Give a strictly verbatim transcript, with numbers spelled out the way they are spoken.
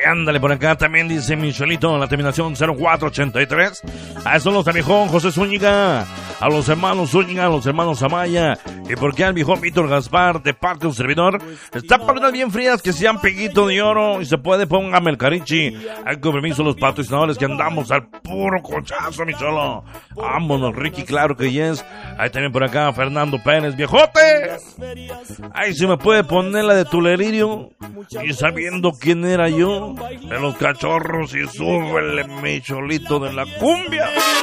ándale, por acá también dice Michelito, la terminación cero cuatro ochenta y tres. A eso los viejón José Zúñiga, a los hermanos Zúñiga, a los hermanos Amaya, y por qué al viejón Víctor Gaspar, de parte de un servidor. Está para unas bien frías que sean peguito de oro, y se puede, póngame el carichi. Hay compromiso los patrocinadores que andamos al puro cochazo, mi cholo. Vámonos, Ricky, claro que yes. Ahí también por acá Fernando Pérez, viejote. Ahí se me puede poner la de Tuleririo, y sabiendo quién era yo, de los cachorros, y súbele mi cholito de la cumbia.